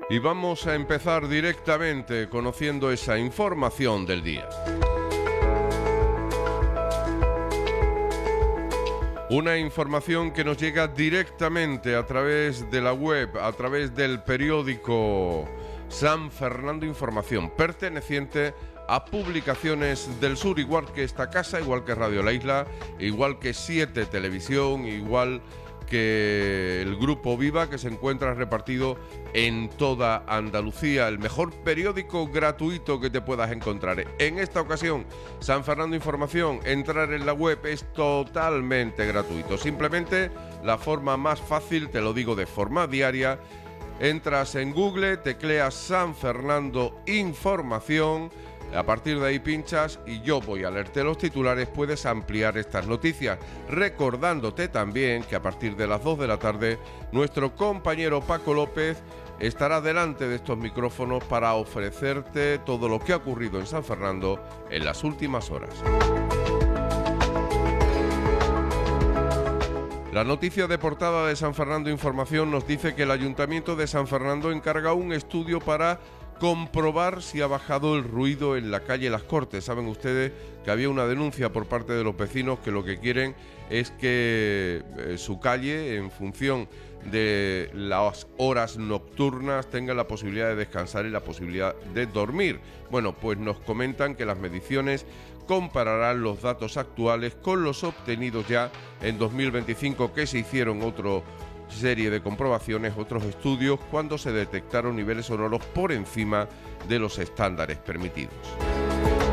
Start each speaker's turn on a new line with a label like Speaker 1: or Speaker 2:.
Speaker 1: Y vamos a empezar directamente conociendo esa información del día. Una información que nos llega directamente a través de la web, a través del periódico San Fernando Información, perteneciente a Publicaciones del Sur, igual que esta casa, igual que Radio La Isla, igual que 7 Televisión, igual que el Grupo Viva, que se encuentra repartido en toda Andalucía. El mejor periódico gratuito que te puedas encontrar. En esta ocasión, San Fernando Información, entrar en la web es totalmente gratuito. Simplemente la forma más fácil, te lo digo de forma diaria, entras en Google, tecleas San Fernando Información. A partir de ahí pinchas y yo voy a leerte los titulares, puedes ampliar estas noticias, recordándote también que a partir de las 2 de la tarde nuestro compañero Paco López estará delante de estos micrófonos para ofrecerte todo lo que ha ocurrido en San Fernando en las últimas horas. La noticia de portada de San Fernando Información nos dice que el Ayuntamiento de San Fernando encarga un estudio para comprobar si ha bajado el ruido en la calle Las Cortes. Saben ustedes que había una denuncia por parte de los vecinos que lo que quieren es que su calle, en función de las horas nocturnas, tenga la posibilidad de descansar y la posibilidad de dormir. Bueno, pues nos comentan que las mediciones compararán los datos actuales con los obtenidos ya en 2025, que se hicieron otra serie de comprobaciones, otros estudios, cuando se detectaron niveles sonoros por encima de los estándares permitidos.